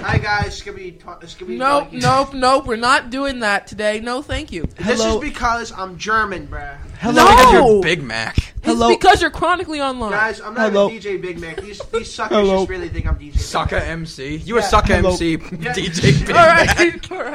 Hi guys, Nope. We're not doing that today. No, thank you. This is because I'm German, bruh. Hello. No! You're Big Mac. It's because you're chronically online. Guys, I'm not even DJ Big Mac. These suckers just really think I'm DJ Sucker Big Mac. MC. You a sucker MC, DJ Big Mac. All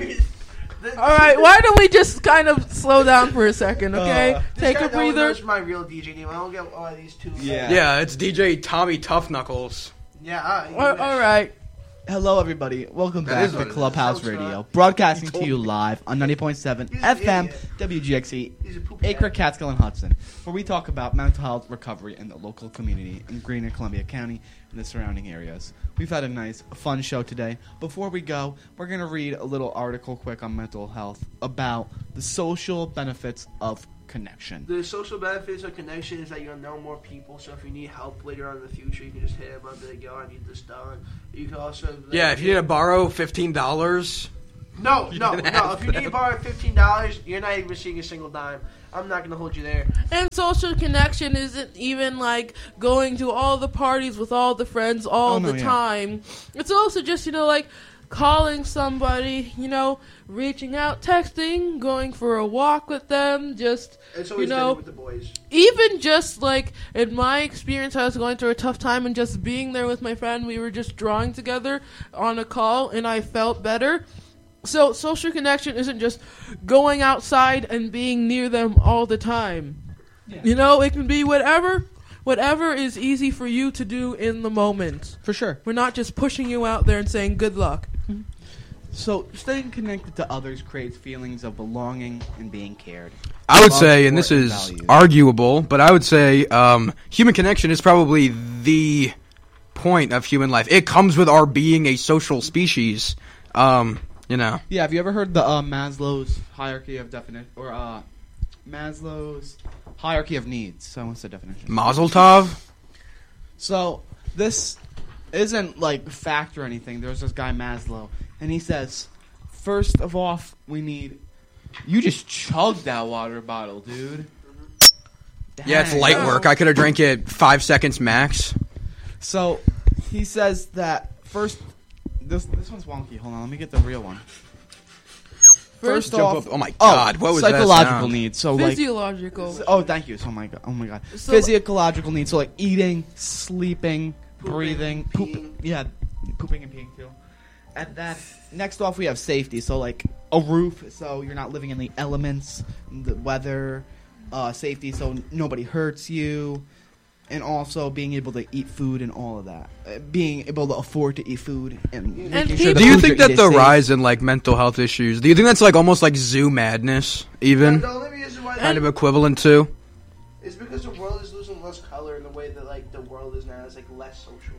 right. Why don't we just kind of slow down for a second, okay? Take a breather. That's my real DJ name. I don't get all these two. Yeah, it's DJ Tommy Tough Knuckles. Yeah. All right. Hello, everybody. Welcome back to Clubhouse Radio, broadcasting to you live on 90.7 FM WGXE, Acre, Catskill, and Hudson, where we talk about mental health recovery in the local community in Greene and Columbia County and the surrounding areas. We've had a nice, fun show today. Before we go, we're going to read a little article quick on mental health about the social benefits of connection. The social benefits of connection is that you'll know more people, so if you need help later on in the future, you can just hit them up and go, I need this done. You can also... if you need to borrow $15... No. If you need to borrow $15, you're not even receiving a single dime. I'm not going to hold you there. And social connection isn't even like going to all the parties with all the friends all the time. It's also just, like calling somebody, reaching out, texting, going for a walk with them, just, it's always dinner with the boys. Even just, like, in my experience, I was going through a tough time, and just being there with my friend, we were just drawing together on a call, and I felt better. So, social connection isn't just going outside and being near them all the time. Yeah. It can be whatever is easy for you to do in the moment. For sure. We're not just pushing you out there and saying good luck. So, staying connected to others creates feelings of belonging and being cared. I would say, and this is arguable, but I would say human connection is probably the point of human life. It comes with our being a social species, Yeah, have you ever heard the Maslow's hierarchy of Maslow's hierarchy of needs? So, what's the definition? Mazel tov? So, this isn't like fact or anything. There's this guy Maslow, and he says, first of all, we need... You just chugged that water bottle, dude. Dang. Yeah, it's light work. I could have drank it 5 seconds max. So, he says that first... This one's wonky. Hold on, let me get the real one. First off... Oh my god, what was that psychological needs. So, physiological. Thank you. Oh my god. So, physiological needs. So, like, eating, sleeping... breathing, pooping and peeing too. And then next off we have safety, so like a roof, so you're not living in the elements, the weather, safety, so nobody hurts you, and also being able to eat food and all of that, being able to afford to eat food and making sure. Do you think that the rise in like mental health issues? Do you think that's like almost like zoo madness, even the only reason why kind of equivalent to? It's because the world is losing less color in the way that like the world is now. It's like less social.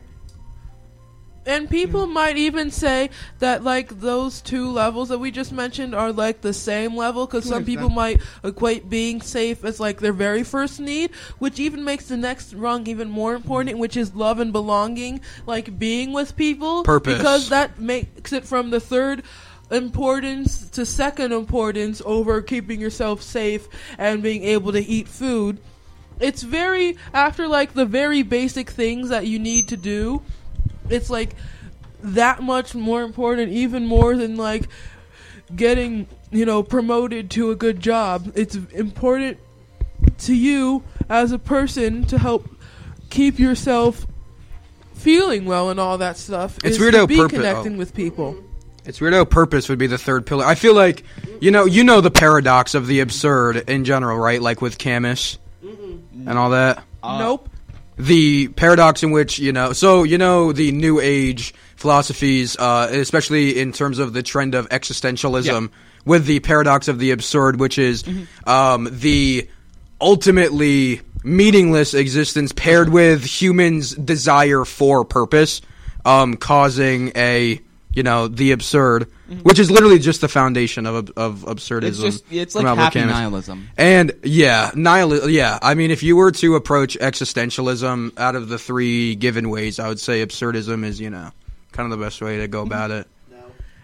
And people might even say that like those two levels that we just mentioned are like the same level, because some people might equate being safe as like their very first need, which even makes the next rung even more important, which is love and belonging, like being with people. Purpose. Because that makes it from the third importance to second importance over keeping yourself safe and being able to eat food. It's very, after like the very basic things that you need to do, it's like that much more important, even more than like getting, promoted to a good job. It's important to you as a person to help keep yourself feeling well and all that stuff. It's weird how connecting with people. It's weird how purpose would be the third pillar. I feel like, you know the paradox of the absurd in general, right? Like with Camus and all that. Nope. The paradox in which, the New Age philosophies, especially in terms of the trend of existentialism, with the paradox of the absurd, which is the ultimately meaningless existence paired with humans' desire for purpose, causing the absurd, which is literally just the foundation of absurdism. It's like happy nihilism. And nihilism. Yeah, I mean, if you were to approach existentialism out of the three given ways, I would say absurdism is kind of the best way to go about it.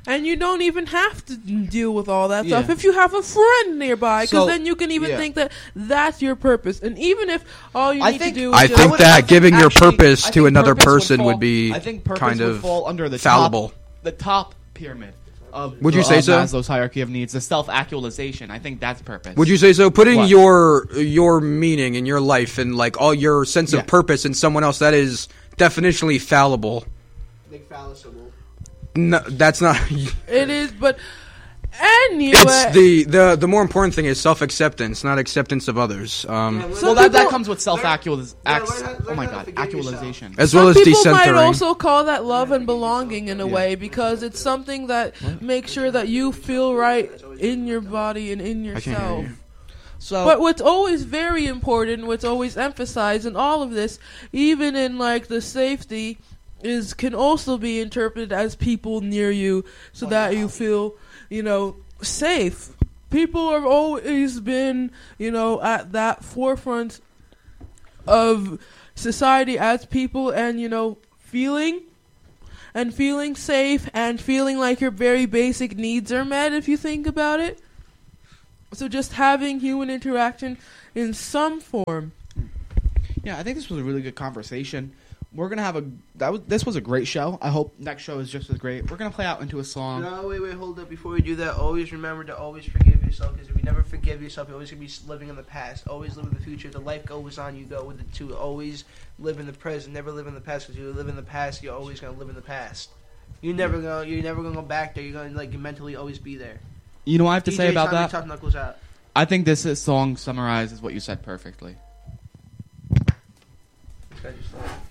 And you don't even have to deal with all that stuff Yeah. if you have a friend nearby, because So, then you can even yeah. think that that's your purpose. And even if all you I need think- to do is I just... think that giving your actually- purpose I to think another purpose person fall- would be I think purpose kind would of fall under the fallible. the top pyramid of Would you say so? Maslow's hierarchy of needs, the self-actualization. I think that's purpose. Would you say so? Putting What? your meaning in your life and like all your sense Yeah. of purpose in someone else, that is definitionally fallible. Nick Fallible. No, that's not. It is, but anyway... It's the more important thing is self-acceptance, not acceptance of others. Well, Some that people- comes with self-actualization. learn Oh my how to god, forgive actualization. As well Some as people might decentering. also call that love and belonging in a way, because it's something that makes sure that you feel right in your body and in I can't hear yourself. you. So, But what's always very important, what's always emphasized in all of this, even in like the safety, is can also be interpreted as people near you, so that you feel, safe. People have always been, at that forefront of society as people, and feeling safe and feeling like your very basic needs are met, if you think about it. So just having human interaction in some form. yeah, I think this was a really good conversation. We're gonna have this was a great show. I hope next show is just as great. We're gonna play out into a song. No, wait, hold up. Before we do that, always remember to always forgive yourself, because if you never forgive yourself, you're always going to be living in the past. Always live in the future. The life goes on, you go with it too. Always live in the present. Never live in the past, because you live in the past, you're always going to live in the past. You're never going to go back there. You're going to mentally always be there. You know what I have to DJ say about Tommy that? Tough Knuckles out. I think this song summarizes what you said perfectly. This guy just